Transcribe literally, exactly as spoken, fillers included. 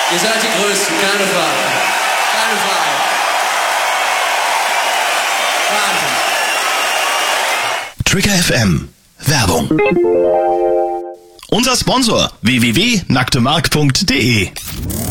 Ihr seid die Größten, keine Frage. Keine Frage. Wahnsinn. Trigger F M. Werbung. Unser Sponsor w w w punkt nacktemark punkt de